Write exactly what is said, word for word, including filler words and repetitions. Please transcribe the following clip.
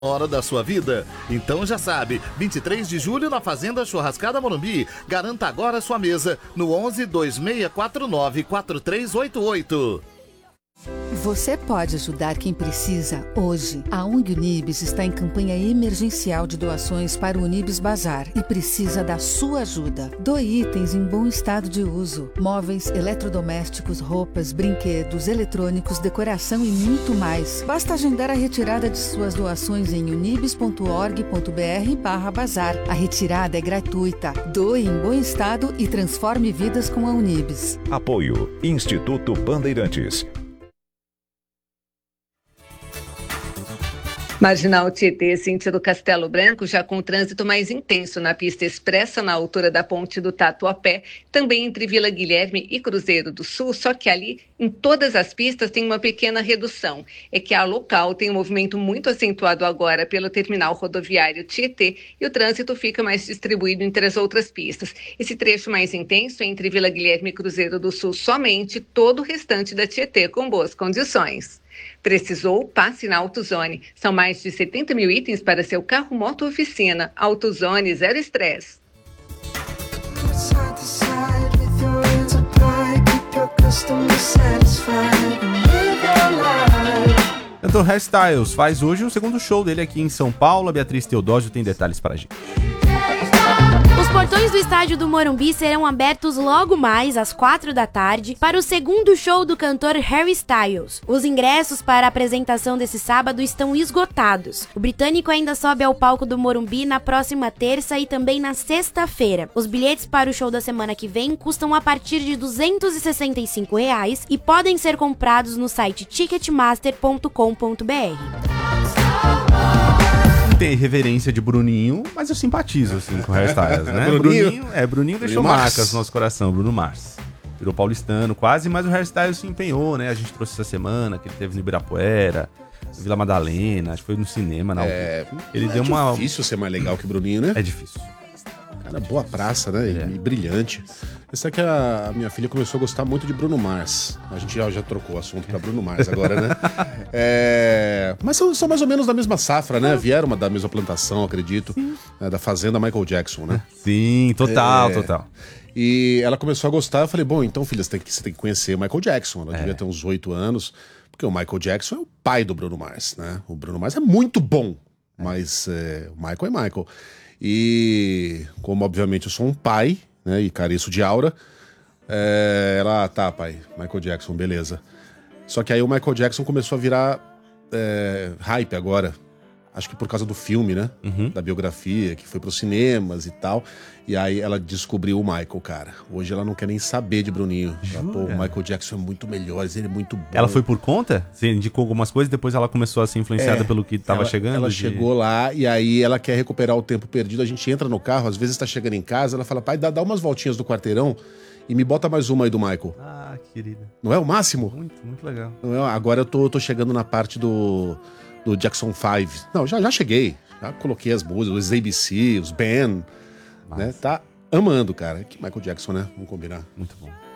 Hora da sua vida? Então já sabe, vinte e três de julho na Fazenda Churrascada Morumbi. Garanta agora sua mesa no onze, dois seis quatro nove, quatro três oito oito. Você pode ajudar quem precisa hoje. A O N G Unibis está em campanha emergencial de doações para o Unibis Bazar e precisa da sua ajuda. Doe itens em bom estado de uso: móveis, eletrodomésticos, roupas, brinquedos, eletrônicos, decoração e muito mais. Basta agendar a retirada de suas doações em unibis ponto org ponto br barra bazar. A retirada é gratuita. Doe em bom estado e transforme vidas com a Unibis. Apoio Instituto Bandeirantes. Marginal Tietê, sentido Castelo Branco, já com trânsito mais intenso na pista expressa na altura da ponte do Tatuapé, também entre Vila Guilherme e Cruzeiro do Sul, só que ali, em todas as pistas, tem uma pequena redução. É que a local tem um movimento muito acentuado agora pelo terminal rodoviário Tietê e o trânsito fica mais distribuído entre as outras pistas. Esse trecho mais intenso é entre Vila Guilherme e Cruzeiro do Sul somente, todo o restante da Tietê com boas condições. Precisou? Passe na AutoZone. São mais de setenta mil itens para seu carro, moto ou oficina. AutoZone, zero estresse. Cantor Hairstyles faz hoje o segundo show dele aqui em São Paulo. A Beatriz Teodósio tem detalhes para a gente. Os portões do estádio do Morumbi serão abertos logo mais às quatro da tarde para o segundo show do cantor Harry Styles. Os ingressos para a apresentação desse sábado estão esgotados. O britânico ainda sobe ao palco do Morumbi na próxima terça e também na sexta-feira. Os bilhetes para o show da semana que vem custam a partir de duzentos e sessenta e cinco reais e podem ser comprados no site ticketmaster ponto com ponto br. Tem reverência de Bruninho, mas eu simpatizo assim com o Hairstyles, né? Bruninho? Bruninho, é, Bruninho deixou Bruno marcas Mars. no nosso coração, Bruno Mars. Virou paulistano quase, mas o Hairstyles se empenhou, né? A gente trouxe essa semana, que ele teve no Ibirapuera, no Vila Madalena, acho que foi no cinema, não. É, ele é deu uma... difícil ser mais legal que o Bruninho, né? É difícil. Cara, boa praça, né? E, É. e brilhante. Isso é que a minha filha começou a gostar muito de Bruno Mars. A gente já, já trocou o assunto pra Bruno Mars agora, né? É, mas são, são mais ou menos da mesma safra, né? Vieram uma, da mesma plantação, acredito. Né? Da fazenda Michael Jackson, né? Sim, total, É. total. E ela começou a gostar. Eu falei, bom, então, filha, você tem que, você tem que conhecer o Michael Jackson. Ela É. devia ter uns oito anos. Porque o Michael Jackson é o pai do Bruno Mars, né? O Bruno Mars é muito bom. Mas é, o Michael é Michael. E como, obviamente, eu sou um pai, né? E careço de aura. É, ela, tá, pai, Michael Jackson, beleza. Só que aí o Michael Jackson começou a virar é, hype agora. Acho que por causa do filme, né? Uhum. Da biografia, que foi pros cinemas e tal. E aí ela descobriu o Michael, cara. Hoje ela não quer nem saber de Bruninho. Ela, pô, o Michael Jackson é muito melhor, ele é muito bom. Ela foi por conta? Você indicou algumas coisas, depois ela começou a ser influenciada É, pelo que tava ela, chegando? Ela de- chegou lá e aí ela quer recuperar o tempo perdido. A gente entra no carro, às vezes tá chegando em casa, ela fala, pai, dá, dá umas voltinhas do quarteirão e me bota mais uma aí do Michael. Ah, querida. Não é o máximo? Muito, muito legal. Não é? Agora eu tô, tô chegando na parte do, do Jackson cinco. Não, já, já cheguei. Já coloquei as músicas, os A B C, os Ben. Né? Tá amando, cara. Que Michael Jackson, né? Vamos combinar. Muito bom.